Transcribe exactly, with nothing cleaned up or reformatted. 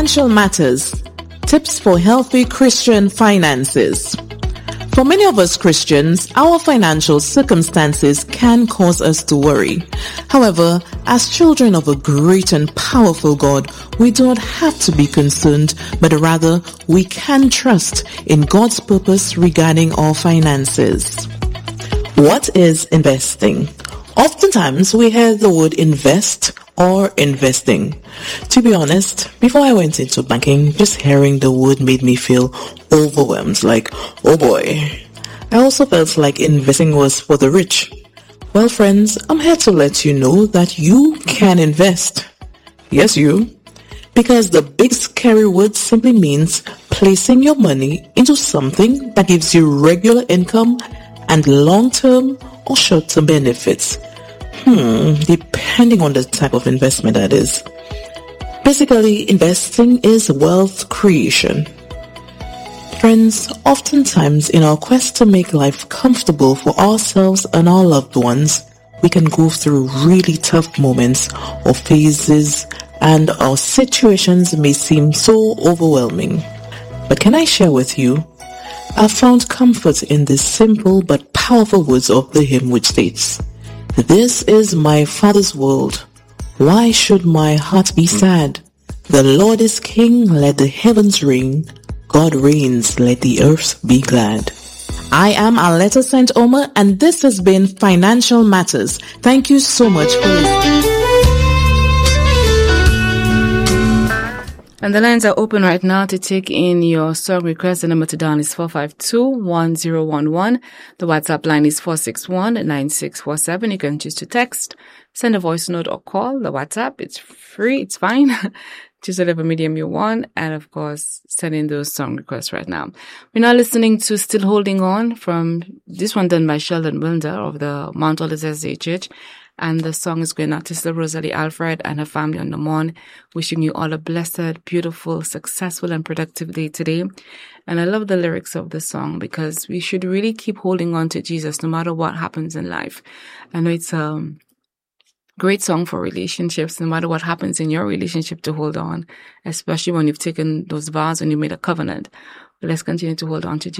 Financial Matters, tips for healthy Christian finances. For many of us Christians, our financial circumstances can cause us to worry. However, as children of a great and powerful God, we do not have to be concerned, but rather we can trust in God's purpose regarding our finances. What is investing? Oftentimes we hear the word invest or investing. To be honest, before I went into banking, just hearing the word made me feel overwhelmed, like, oh boy. I also felt like investing was for the rich. Well, friends, I'm here to let you know that you can invest. Yes, you. Because the big scary word simply means placing your money into something that gives you regular income and long-term or short-term benefits. Hmm, depending on the type of investment that is. Basically, investing is wealth creation. Friends, oftentimes in our quest to make life comfortable for ourselves and our loved ones, we can go through really tough moments or phases, and our situations may seem so overwhelming. But can I share with you? I found comfort in the simple but powerful words of the hymn which states, "This is my Father's world. Why should my heart be sad? The Lord is King, let the heavens ring. God reigns, let the earth be glad." I am Aletta Saint Omer, and this has been Financial Matters. Thank you so much for listening. And the lines are open right now to take in your song requests. The number to dial is four five two, one zero one one. The WhatsApp line is four six one, nine six four seven. You can choose to text, send a voice note, or call. The WhatsApp, it's free, it's fine. Choose whatever medium you want. And of course, send in those song requests right now. We're now listening to Still Holding On, from this one done by Sheldon Wilder of the Mount Olivet S D A Church. And the song is going out to Sister Rosalie Alfred and her family on the morn. Wishing you all a blessed, beautiful, successful, and productive day today. And I love the lyrics of the song because we should really keep holding on to Jesus no matter what happens in life. I know it's a great song for relationships, no matter what happens in your relationship, to hold on, especially when you've taken those vows and you made a covenant. But let's continue to hold on to Jesus.